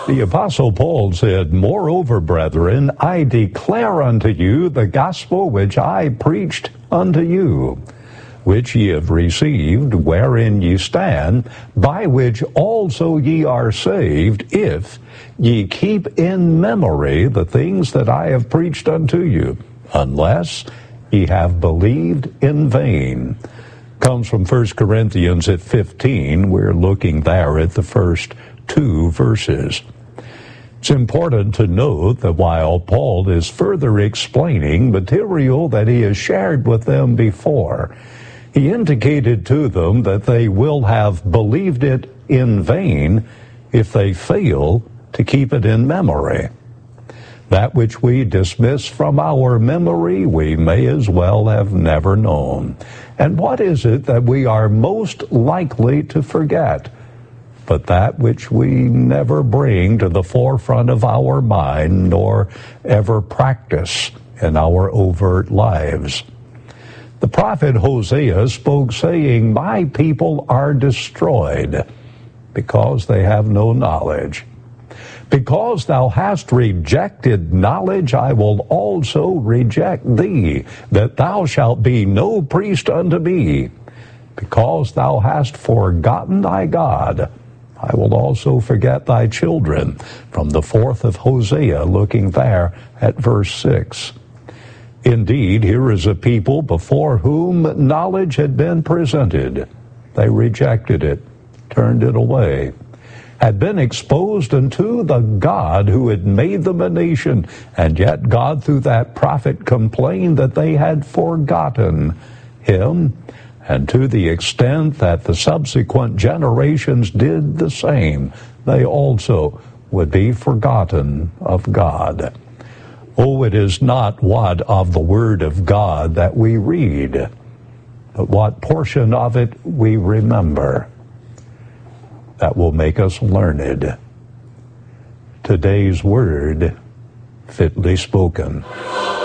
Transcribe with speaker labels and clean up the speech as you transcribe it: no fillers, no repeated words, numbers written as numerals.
Speaker 1: The Apostle Paul said, "Moreover, brethren, I declare unto you the gospel which I preached unto you, which ye have received, wherein ye stand, by which also ye are saved, if ye keep in memory the things that I have preached unto you, unless ye have believed in vain." Comes from 1 Corinthians at 15. We're looking there at the first 2 verses. It's important to note that while Paul is further explaining material that he has shared with them before, he indicated to them that they will have believed it in vain if they fail to keep it in memory. That which we dismiss from our memory, we may as well have never known. And what is it that we are most likely to forget? But that which we never bring to the forefront of our mind nor ever practice in our overt lives. The prophet Hosea spoke, saying, "My people are destroyed because they have no knowledge. Because thou hast rejected knowledge, I will also reject thee, that thou shalt be no priest unto me. Because thou hast forgotten thy God, I will also forget thy children." From the 4th of Hosea, looking there at verse 6. Indeed, here is a people before whom knowledge had been presented. They rejected it, turned it away, had been exposed unto the God who had made them a nation, and yet God through that prophet complained that they had forgotten him, and to the extent that the subsequent generations did the same, they also would be forgotten of God. Oh, it is not what of the Word of God that we read, but what portion of it we remember that will make us learned. Today's word, fitly spoken.